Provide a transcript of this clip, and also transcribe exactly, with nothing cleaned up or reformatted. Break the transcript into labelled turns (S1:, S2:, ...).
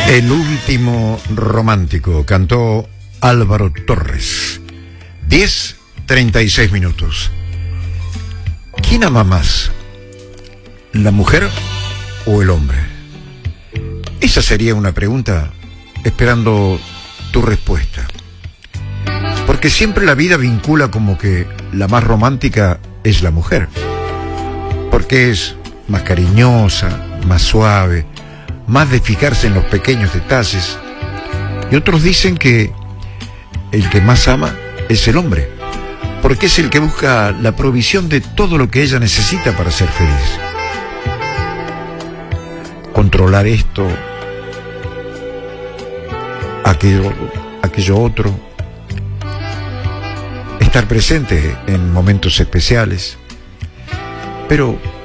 S1: El último romántico, cantó Álvaro Torres. diez treinta y seis minutos. ¿Quién ama más? ¿La mujer o el hombre? Esa sería una pregunta esperando tu respuesta. Porque siempre la vida vincula como que la más romántica es la mujer. Porque es más cariñosa, más suave, más de fijarse en los pequeños detalles. Y otros dicen que el que más ama es el hombre, porque es el que busca la provisión de todo lo que ella necesita para ser feliz. Controlar esto, aquello, aquello otro, estar presente en momentos especiales. Pero